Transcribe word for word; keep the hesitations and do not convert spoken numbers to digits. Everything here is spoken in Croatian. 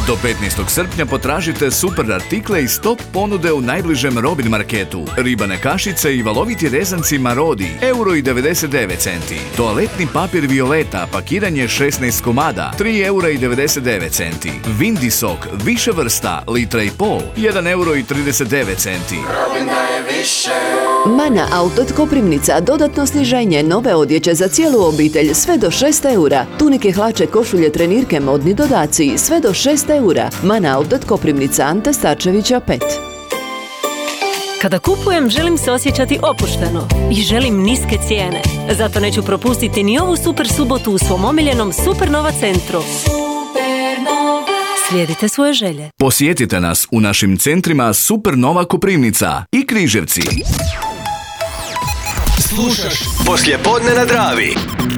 Do petnaestog srpnja potražite super artikle iz top ponude u najbližem Robin marketu. Ribane kašice i valoviti rezanci Marodi, euro i devedeset devet centi. Toaletni papir Violeta, pakiranje šesnaest komada, tri eura i devedeset devet centi. Vindi sok, više vrsta, litra i pol, jedan euro i trideset devet centi. Robin daje više. Mana Outlet Koprivnica, dodatno sniženje nove odjeće za cijelu obitelj, sve do šest eura. Tunike, hlače, košulje, trenirke, modni dodaci, sve do šest eura. Mana Outlet Koprivnica, Ante Starčevića pet. Kada kupujem, želim se osjećati opušteno i želim niske cijene. Zato neću propustiti ni ovu super subotu u svom omiljenom Supernova centru. Supernova. Slijedite svoje želje. Posjetite nas u našim centrima Supernova Koprivnica i Križevci. Slušaš Poslijepodne na Dravi.